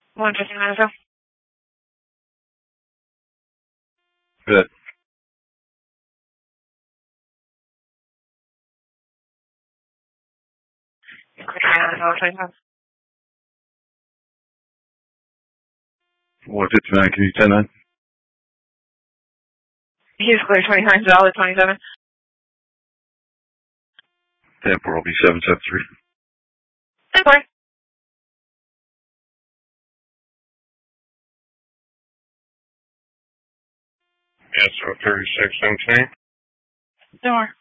159 ago. Good. $159. 159, can you 10-9? He's clear $29.27. Tampa will be 773. Okay. Yes, 3617. Don't worry.